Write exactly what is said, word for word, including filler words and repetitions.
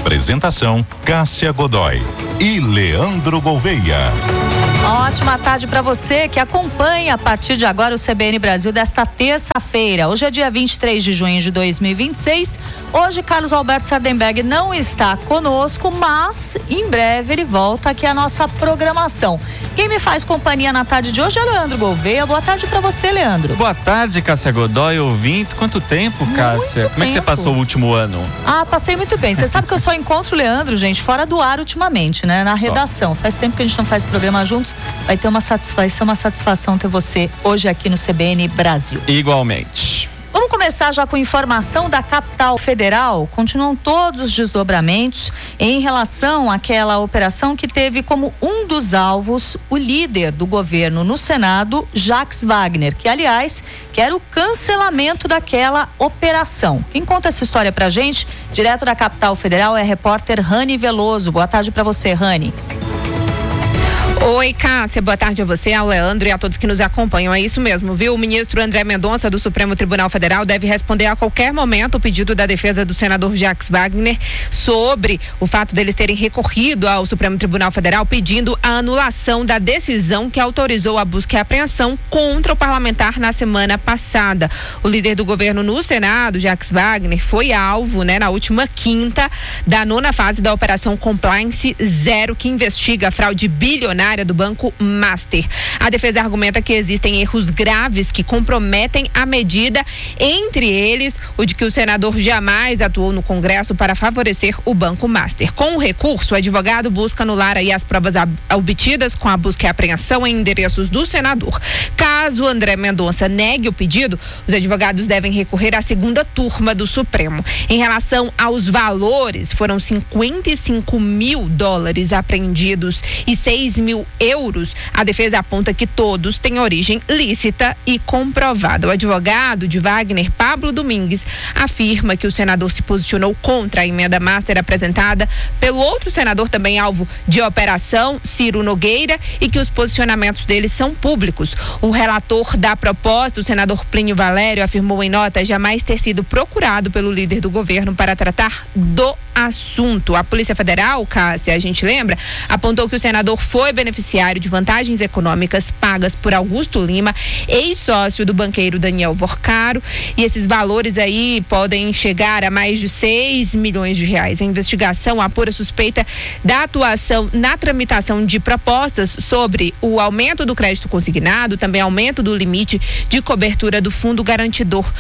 Apresentação: Cássia Godoy e Leandro Gouveia. Ótima tarde para você que acompanha a partir de agora o C B N Brasil desta terça-feira. Hoje é dia vinte e três de junho de dois mil e vinte e seis. Hoje Carlos Alberto Sardenberg não está conosco, mas em breve ele volta aqui à nossa programação. Quem me faz companhia na tarde de hoje é Leandro Gouveia. Boa tarde para você, Leandro. Boa tarde, Cássia Godoy, ouvintes. Quanto tempo, Cássia? Muito Como é que você tempo. passou o último ano? Ah, passei muito bem. Você sabe que eu só encontro o Leandro, gente, fora do ar ultimamente, né? Na Só. redação. Faz tempo que a gente não faz programa juntos. Vai ter uma satisfação, uma satisfação ter você hoje aqui no C B N Brasil. Igualmente. Vamos começar já com informação da capital federal. Continuam todos os desdobramentos em relação àquela operação que teve como um dos alvos o líder do governo no Senado, Jacques Wagner, que aliás quer o cancelamento daquela operação. Quem conta essa história pra gente, direto da capital federal, é a repórter Rani Veloso. Boa tarde pra você, Rani. Oi, Cássia, boa tarde a você, ao Leandro e a todos que nos acompanham. É isso mesmo, viu? O ministro André Mendonça do Supremo Tribunal Federal deve responder a qualquer momento o pedido da defesa do senador Jacques Wagner sobre o fato deles terem recorrido ao Supremo Tribunal Federal pedindo a anulação da decisão que autorizou a busca e apreensão contra o parlamentar na semana passada. O líder do governo no Senado, Jacques Wagner, foi alvo, né, na última quinta, da nona fase da Operação Compliance Zero, que investiga a fraude bilionária do Banco Master. A defesa argumenta que existem erros graves que comprometem a medida, entre eles o de que o senador jamais atuou no Congresso para favorecer o Banco Master. Com o recurso, o advogado busca anular aí as provas obtidas com a busca e apreensão em endereços do senador. Caso André Mendonça negue o pedido, os advogados devem recorrer à segunda turma do Supremo. Em relação aos valores, foram cinquenta e cinco mil dólares apreendidos e seis mil euros. A defesa aponta que todos têm origem lícita e comprovada. O advogado de Wagner, Pablo Domingues, afirma que o senador se posicionou contra a emenda master apresentada pelo outro senador também alvo de operação, Ciro Nogueira, e que os posicionamentos deles são públicos. O relator da proposta, o senador Plínio Valério, afirmou em nota jamais ter sido procurado pelo líder do governo para tratar do assunto. A Polícia Federal, Cássia, a gente lembra, apontou que o senador foi beneficiário de vantagens econômicas pagas por Augusto Lima, ex-sócio do banqueiro Daniel Vorcaro, e esses valores aí podem chegar a mais de seis milhões de reais. A investigação apura suspeita da atuação na tramitação de propostas sobre o aumento do crédito consignado, também aumento do limite de cobertura do Fundo Garantidor